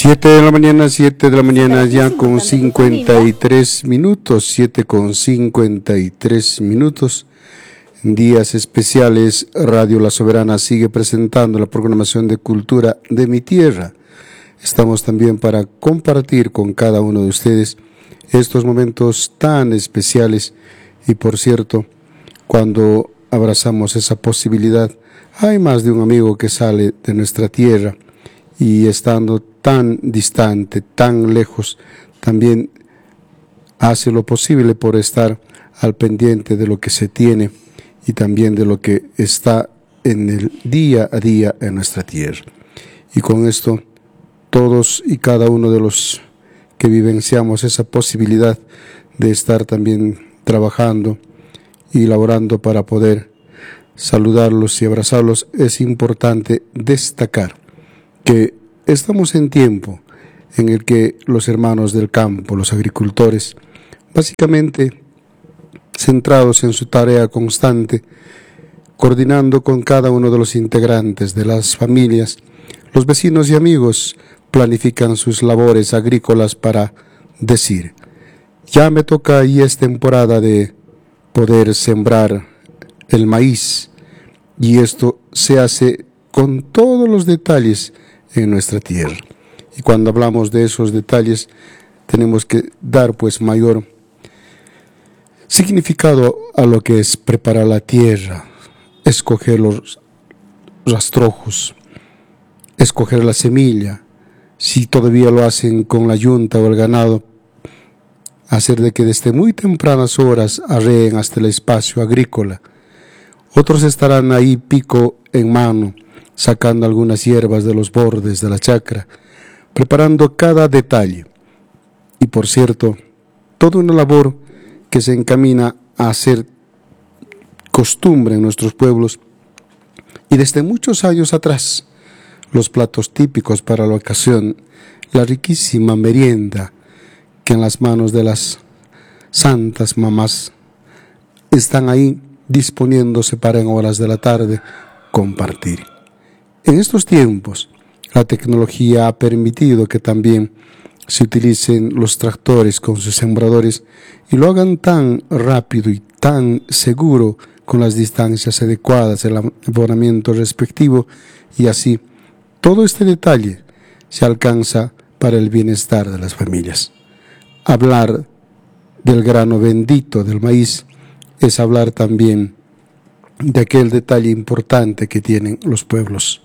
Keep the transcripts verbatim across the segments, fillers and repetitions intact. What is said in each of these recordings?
Siete de la mañana, siete de la mañana ya con cincuenta y tres minutos, siete con cincuenta y tres minutos. Días especiales, Radio La Soberana sigue presentando la programación de cultura de mi tierra. Estamos también para compartir con cada uno de ustedes estos momentos tan especiales y, por cierto, cuando abrazamos esa posibilidad, hay más de un amigo que sale de nuestra tierra y estando tan distante, tan lejos, también hace lo posible por estar al pendiente de lo que se tiene y también de lo que está en el día a día en nuestra tierra. Y con esto, todos y cada uno de los que vivenciamos esa posibilidad de estar también trabajando y laborando para poder saludarlos y abrazarlos, es importante destacar que estamos en tiempo en el que los hermanos del campo, los agricultores, básicamente centrados en su tarea constante, coordinando con cada uno de los integrantes de las familias, los vecinos y amigos planifican sus labores agrícolas para decir: ya me toca y es temporada de poder sembrar el maíz, y esto se hace con todos los detalles en nuestra tierra. Y cuando hablamos de esos detalles, tenemos que dar pues mayor significado a lo que es preparar la tierra, escoger los rastrojos, escoger la semilla, si todavía lo hacen con la yunta o el ganado, hacer de que desde muy tempranas horas arreen hasta el espacio agrícola. Otros estarán ahí pico en mano, sacando algunas hierbas de los bordes de la chacra, preparando cada detalle. Y por cierto, toda una labor que se encamina a ser costumbre en nuestros pueblos, y desde muchos años atrás, los platos típicos para la ocasión, la riquísima merienda que en las manos de las santas mamás están ahí disponiéndose para en horas de la tarde compartir. En estos tiempos, la tecnología ha permitido que también se utilicen los tractores con sus sembradores y lo hagan tan rápido y tan seguro, con las distancias adecuadas, el abonamiento respectivo, y así todo este detalle se alcanza para el bienestar de las familias. Hablar del grano bendito del maíz es hablar también de aquel detalle importante que tienen los pueblos.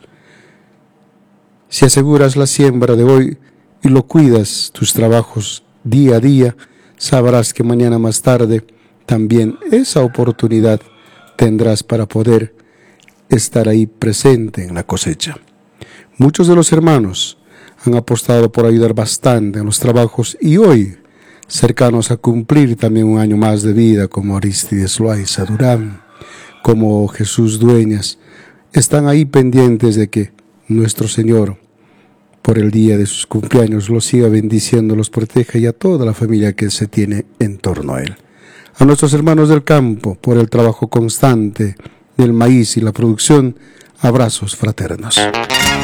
Si aseguras la siembra de hoy y lo cuidas tus trabajos día a día, sabrás que mañana más tarde también esa oportunidad tendrás para poder estar ahí presente en la cosecha. Muchos de los hermanos han apostado por ayudar bastante en los trabajos y hoy, cercanos a cumplir también un año más de vida, como Aristides Loaiza Durán, como Jesús Dueñas, están ahí pendientes de que nuestro Señor, por el día de sus cumpleaños, los siga bendiciendo, los proteja, y a toda la familia que se tiene en torno a Él. A nuestros hermanos del campo, por el trabajo constante del maíz y la producción, abrazos fraternos.